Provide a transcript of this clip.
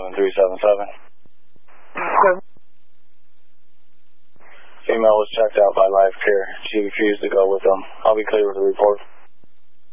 7377. Female was checked out by Life Care. She refused to go with them. I'll be clear with the report.